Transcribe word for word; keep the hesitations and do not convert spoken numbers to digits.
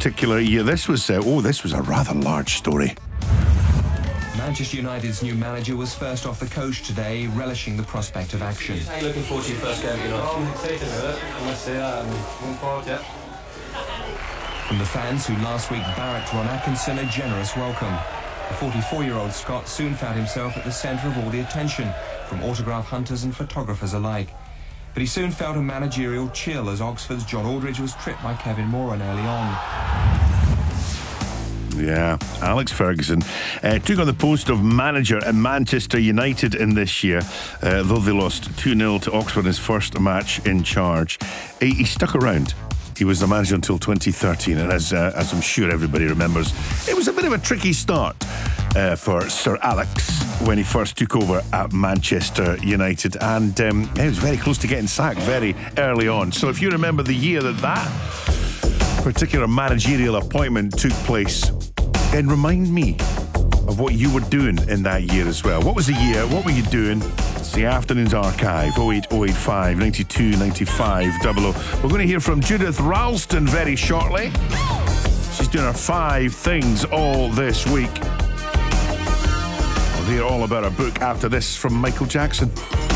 particular year. This was, uh, oh, this was a rather large story. Manchester United's new manager was first off the coach today, relishing the prospect of action. How are you looking forward to your first game, United? Oh, I'm excited about it. I must say that. I'm looking forward to it. From the fans who last week barracked Ron Atkinson, a generous welcome. The forty-four-year-old Scot soon found himself at the centre of all the attention from autograph hunters and photographers alike. But he soon felt a managerial chill as Oxford's John Aldridge was tripped by Kevin Moran early on. Yeah, Alex Ferguson uh, took on the post of manager at Manchester United in this year, uh, though they lost two nil to Oxford in his first match in charge. He, he stuck around. He was the manager until twenty thirteen, and as, uh, as I'm sure everybody remembers, it was a bit of a tricky start uh, for Sir Alex when he first took over at Manchester United, and um, he was very close to getting sacked very early on. So if you remember the year that that particular managerial appointment took place, then remind me of what you were doing in that year as well. What was the year? What were you doing? It's the Afternoons Archive, oh eight oh eight five, ninety-two ninety-five, double oh. We're going to hear from Judith Ralston very shortly. She's doing her five things all this week. We'll hear all about her book after this from Michael Jackson.